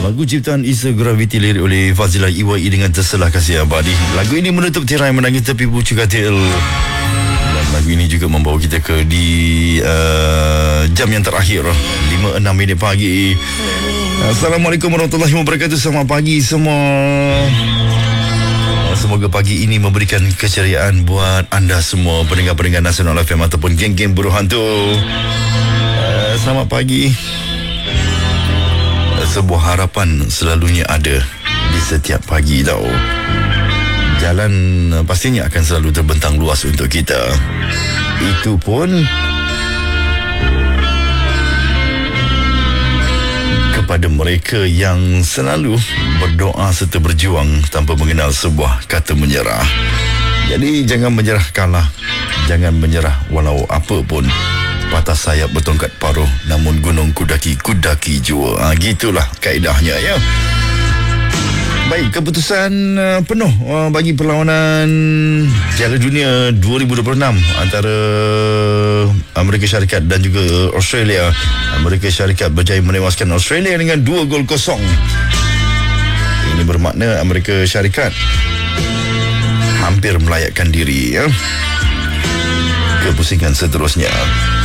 Lagu ciptaan Isa Gravity, lirik oleh Fazilah EYE dengan Terselah Kasih Abadi. Lagu ini menutup tirai Menangis Tepi Pucuk Katil. Dan lagu ini juga membawa kita ke jam yang terakhir 5-6 minit pagi. Assalamualaikum warahmatullahi wabarakatuh. Selamat pagi semua. Semoga pagi ini memberikan keceriaan buat anda semua, pendengar-pendengar Nasional FM ataupun geng-geng buruh hantu. Selamat pagi. Sebuah harapan selalunya ada di setiap pagi tau. Jalan pastinya akan selalu terbentang luas untuk kita. Itu pun kepada mereka yang selalu berdoa serta berjuang tanpa mengenal sebuah kata menyerah. Jadi jangan menyerah kalah, jangan menyerah walau apa pun. Patah sayap bertongkat paruh, namun gunung kudaki jua. Gitulah kaedahnya ya. Baik, keputusan penuh bagi perlawanan Piala Dunia 2026 antara Amerika Syarikat dan juga Australia. Amerika Syarikat berjaya menewaskan Australia dengan 2-0. Ini bermakna Amerika Syarikat hampir melayakkan diri ya ke pusingan seterusnya.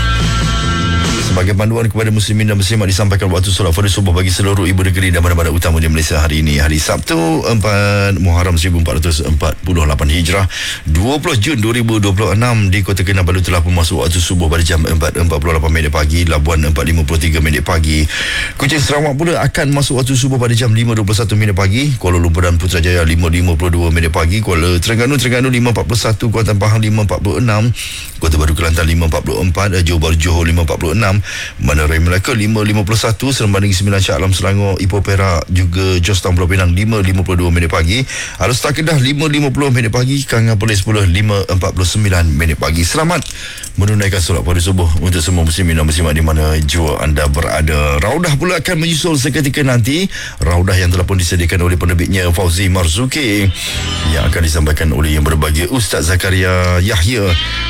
Sebagai panduan kepada muslimin dan muslimat, disampaikan waktu solat fardu subuh bagi seluruh ibu negeri dan bandar-bandar utama di Malaysia hari ini, hari Sabtu 4 Muharram 1448 Hijrah, 20 Jun 2026. Di Kota Kinabalu telah masuk waktu subuh pada jam 4.48 pagi, Labuan 4.53 pagi. Kuching Sarawak pula akan masuk waktu subuh pada jam 5.21 pagi, Kuala Lumpur dan Putrajaya 5.52 pagi, Kuala Terengganu 5.41, Kuantan Pahang 5.46, Kota Baru Kelantan 5.44, Johor Bahru Johor 5.46, Bandar Raya Melaka 5.51, Seremban Negeri Sembilan, Shah Alam Selangor, Ipoh Perak juga Georgetown Pulau Pinang 5.52 pagi, Arustar Kedah 5.50 pagi, Kangan Polis pula 5.49 pagi. Selamat menunaikan solat fardu subuh untuk semua muslimin dan muslimat di mana jua anda berada. Raudah pula akan menyusul seketika nanti. Raudah yang telah pun disediakan oleh penerbitnya Fauzi Marzuki, yang akan disampaikan oleh yang berbahagia Ustaz Zakaria Yahya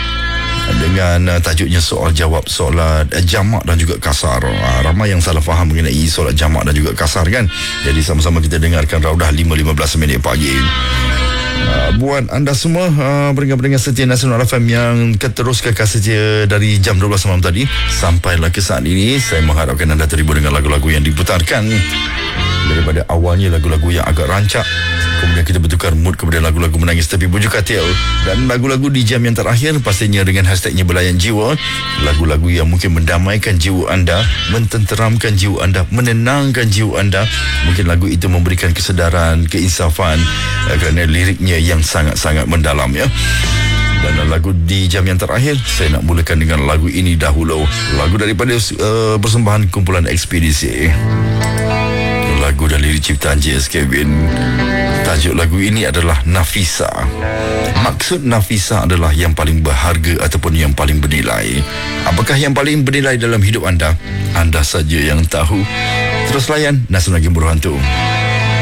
dengan tajuknya soal jawab solat jamak dan juga kasar. Ramai yang salah faham mengenai solat jamak dan juga kasar kan. Jadi sama-sama kita dengarkan Raudah 5.15 pagi. Buat anda semua pendengar-pendengar setia Nasional FM yang terus kekal setia dari jam 12 malam tadi sampailah ke saat ini, saya mengharapkan anda terhibur dengan lagu-lagu yang diputarkan. Daripada awalnya lagu-lagu yang agak rancak, kemudian kita bertukar mood kepada lagu-lagu menangis tepi pucuk katil, dan lagu-lagu di jam yang terakhir pastinya dengan hashtagnya Belayan Jiwa. Lagu-lagu yang mungkin mendamaikan jiwa anda, mententeramkan jiwa anda, menenangkan jiwa anda. Mungkin lagu itu memberikan kesedaran, keinsafan kerana liriknya yang sangat-sangat mendalam ya. Dan lagu di jam yang terakhir, saya nak mulakan dengan lagu ini dahulu. Lagu daripada persembahan kumpulan Ekspedisi. Lagu dan lirik ciptaan J.S. Kevin. Tajuk lagu ini adalah Nafisa. Maksud Nafisa adalah yang paling berharga ataupun yang paling bernilai. Apakah yang paling bernilai dalam hidup anda? Anda saja yang tahu. Terus layan Nasional Game Buruh Hantu.